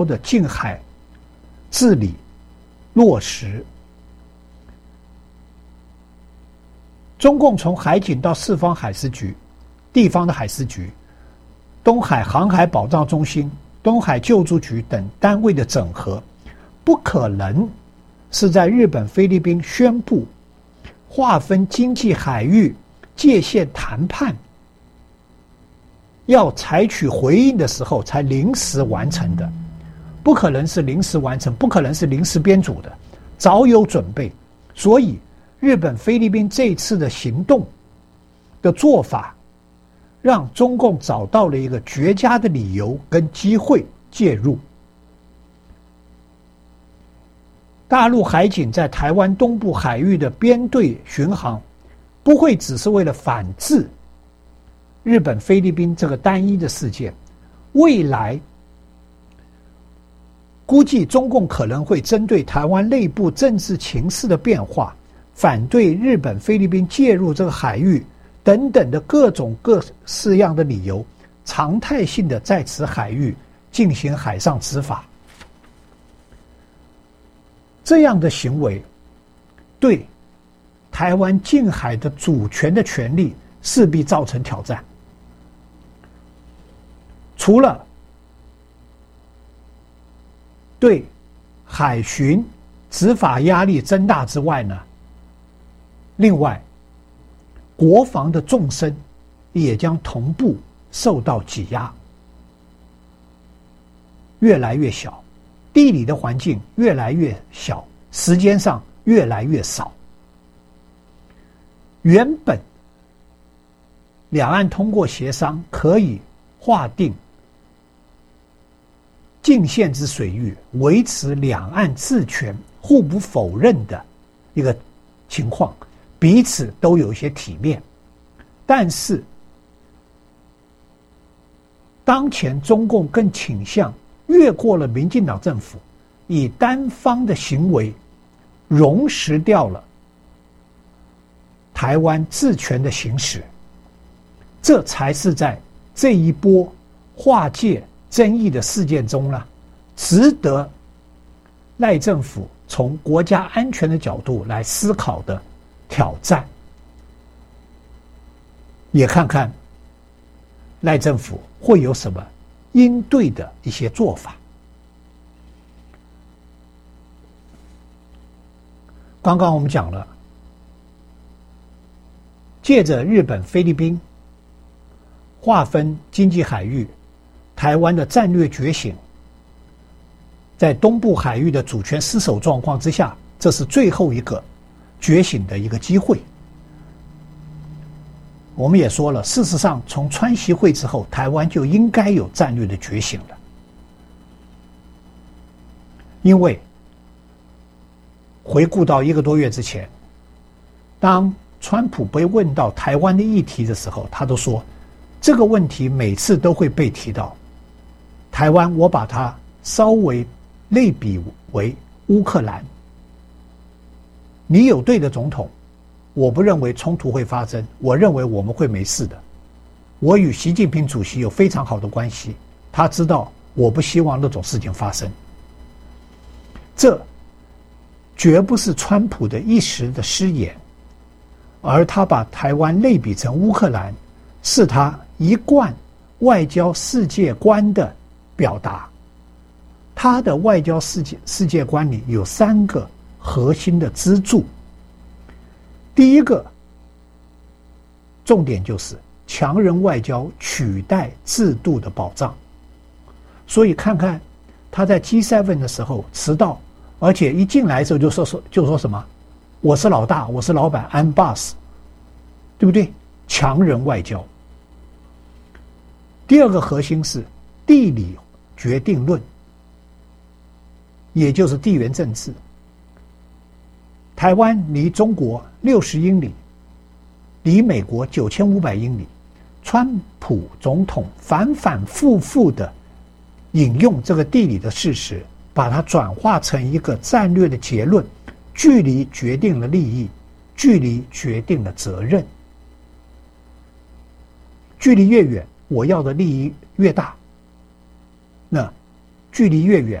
的近海治理落实。中共从海警到四方海事局、地方的海事局、东海航海保障中心、东海救助局等单位的整合，不可能是在日本、菲律宾宣布划分经济海域界限谈判要采取回应的时候才临时完成的，不可能是临时完成，不可能是临时编组的，早有准备。所以日本、菲律宾这一次的行动的做法，让中共找到了一个绝佳的理由跟机会介入。大陆海警在台湾东部海域的编队巡航，不会只是为了反制日本、菲律宾这个单一的事件，未来估计中共可能会针对台湾内部政治情势的变化，反对日本、菲律宾介入这个海域等等的各种各式样的理由，常态性的在此海域进行海上执法。这样的行为对台湾近海的主权的权利势必造成挑战。除了对海巡执法压力增大之外呢，另外国防的纵深也将同步受到挤压，越来越小，地理的环境越来越小，时间上越来越少。原本两岸通过协商可以划定近限之水域，维持两岸治权互不否认的一个情况，彼此都有一些体面。但是当前中共更倾向越过了民进党政府，以单方的行为溶蚀掉了台湾治权的行使，这才是在这一波划界争议的事件中呢，值得赖政府从国家安全的角度来思考的挑战。也看看赖政府会有什么应对的一些做法。刚刚我们讲了，借着日本、菲律宾划分经济海域，台湾的战略觉醒，在东部海域的主权失守状况之下，这是最后一个觉醒的一个机会。我们也说了，事实上从川习会之后，台湾就应该有战略的觉醒了。因为回顾到1个多月之前，当川普被问到台湾的议题的时候，他都说这个问题每次都会被提到。台湾我把它稍微类比为乌克兰，你有对的总统，我不认为冲突会发生，我认为我们会没事的。我与习近平主席有非常好的关系，他知道我不希望那种事情发生。这绝不是川普的一时的失言，而他把台湾类比成乌克兰，是他一贯外交世界观的表达。他的外交世界观里有3个核心的支柱。第一个重点就是强人外交取代制度的保障。所以看看他在 G7 的时候迟到，而且一进来的时候就说什么我是老大，我是老板 I'm boss， 对不对？强人外交。第二个核心是地理决定论，也就是地缘政治。台湾离中国60英里，离美国9500英里。川普总统反反复复的引用这个地理的事实，把它转化成一个战略的结论：距离决定了利益，距离决定了责任。距离越远，我要的利益越大。那距离越远，